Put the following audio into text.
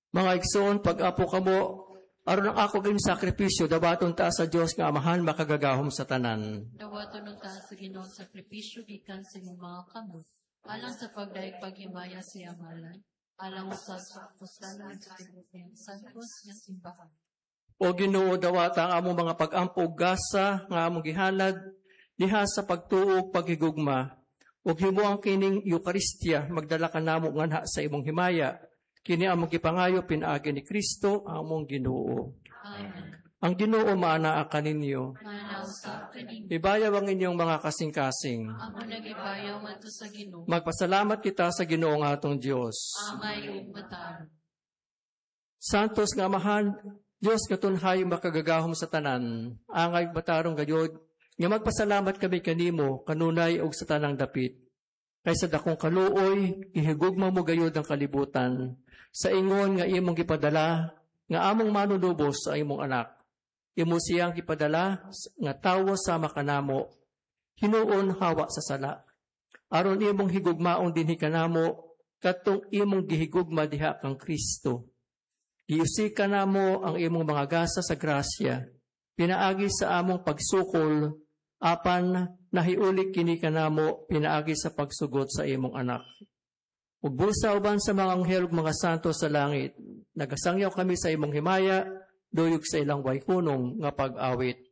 Mga igsoon, pag-apo kamo, aron ang ako gayong sakripisyo, dawaton ta sa Dios nga Amahan makagagahom sa tanan. Dawaton ta sa Ginoong sakripisyo gikan sa imong mga kamot, alang sa pagdaig paghimaya sa amalan, alang sa kapustanan sa santos nga simbahan. O Ginoo, dawata ang among mga pag-ampo gasa nga among gihalad diha sa pagtuog paghigugma. Ug himo ang kining Eucharistia magdala kanamo nganha sa imong himaya. Kini among gipangayo pinaagi ni Kristo among Ginoo. Amen. Ang Ginoo maanaa kaninyo. Manausa kaninyo. Ibayaw ang inyong mga kasing-kasing. Amo nagibayaw ngadto sa Ginoo. Magpasalamat kita sa Ginoo nga atong Dios. Amay ug mataro. Santos nga Amahan, Dios katunhay makagagahom sa tanan. Angay batarong gayod nga magpasalamat kami kanimo kanunay og sa tanang dapit. Kaysa dakong kaluoy, ihigugma mo gayod ang kalibutan. Sa ingon nga imong gipadala, nga among manunubos sa imong anak. Imo siyang gipadala nga tawo sama kanamo. Hinuon hawa sa sala. Aron imong higugmaon dinhi kanamo, katong imong gihigugma diha kang Kristo. Giusi kanamo ang imong mga gasa sa grasya. Pinaagi sa among pagsukol, apan nahiulik kini kanamo pinaagi sa pagsugot sa imong anak. Ug bulsa uban sa mga anghel ug mga santo sa langit, nagasangyaw kami sa imong himaya, duyog sa ilang wayhunong nga pag-awit.